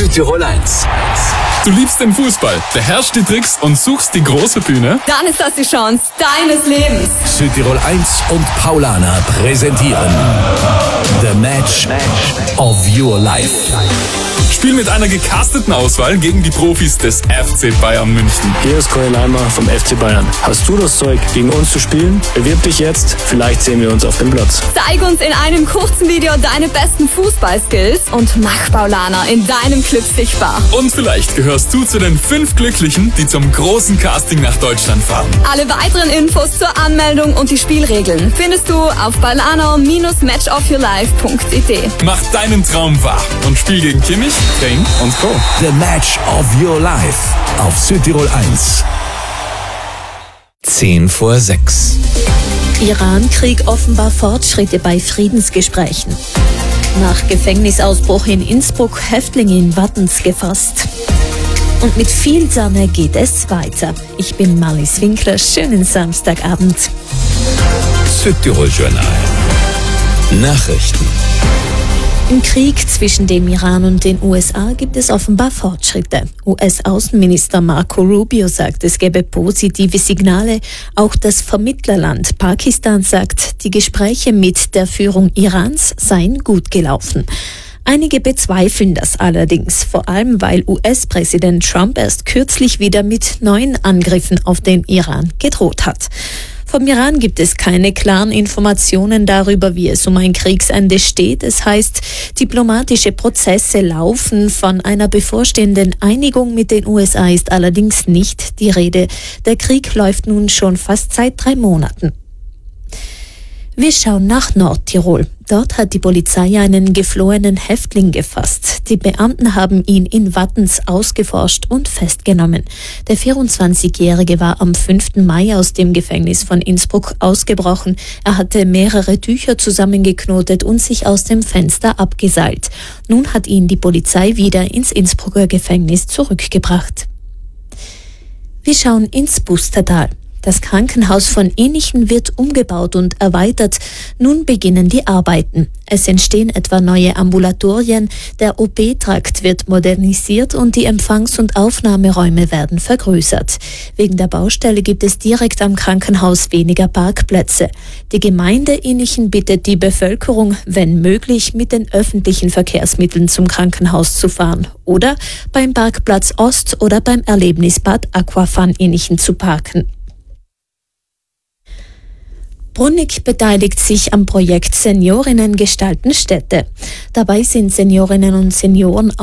Südtirol 1. Du liebst den Fußball, beherrschst die Tricks und suchst die große Bühne? Dann ist das die Chance deines Lebens. Südtirol 1 und Paulaner präsentieren The Match of Your Life. Spiel mit einer gecasteten Auswahl gegen die Profis des FC Bayern München. Hier ist Cory Leimer vom FC Bayern. Hast du das Zeug, gegen uns zu spielen? Bewirb dich jetzt, vielleicht sehen wir uns auf dem Platz. Zeig uns in einem kurzen Video deine besten Fußballskills und mach Paulaner in deinem Club sichtbar. Und vielleicht gehörst du zu den 5 Glücklichen, die zum großen Casting nach Deutschland fahren. Alle weiteren Infos zur Anmeldung und die Spielregeln findest du auf paulaner-matchofyourlife.de. Mach deinen Traum wahr und spiel gegen Kimmich, Kane und Co. The Match of Your Life auf Südtirol 1. 5:10. Iran-Krieg offenbar Fortschritte bei Friedensgesprächen. Nach Gefängnisausbruch in Innsbruck Häftlinge in Wattens gefasst. Und mit viel Sonne geht es weiter. Ich bin Marlies Winkler. Schönen Samstagabend. Südtirol Journal. Nachrichten. Im Krieg zwischen dem Iran und den USA gibt es offenbar Fortschritte. US-Außenminister Marco Rubio sagt, es gäbe positive Signale. Auch das Vermittlerland Pakistan sagt, die Gespräche mit der Führung Irans seien gut gelaufen. Einige bezweifeln das allerdings, vor allem weil US-Präsident Trump erst kürzlich wieder mit neuen Angriffen auf den Iran gedroht hat. Vom Iran gibt es keine klaren Informationen darüber, wie es um ein Kriegsende steht. Es heißt, diplomatische Prozesse laufen. Von einer bevorstehenden Einigung mit den USA ist allerdings nicht die Rede. Der Krieg läuft nun schon fast seit 3 Monaten. Wir schauen nach Nordtirol. Dort hat die Polizei einen geflohenen Häftling gefasst. Die Beamten haben ihn in Wattens ausgeforscht und festgenommen. Der 24-Jährige war am 5. Mai aus dem Gefängnis von Innsbruck ausgebrochen. Er hatte mehrere Tücher zusammengeknotet und sich aus dem Fenster abgeseilt. Nun hat ihn die Polizei wieder ins Innsbrucker Gefängnis zurückgebracht. Wir schauen ins Bustertal. Das Krankenhaus von Enichen wird umgebaut und erweitert. Nun beginnen die Arbeiten. Es entstehen etwa neue Ambulatorien, der OP-Trakt wird modernisiert und die Empfangs- und Aufnahmeräume werden vergrößert. Wegen der Baustelle gibt es direkt am Krankenhaus weniger Parkplätze. Die Gemeinde Enichen bittet die Bevölkerung, wenn möglich, mit den öffentlichen Verkehrsmitteln zum Krankenhaus zu fahren oder beim Parkplatz Ost oder beim Erlebnisbad Aquafun Enichen zu parken. Brunnig beteiligt sich am Projekt Seniorinnen gestalten Städte. Dabei sind Seniorinnen und Senioren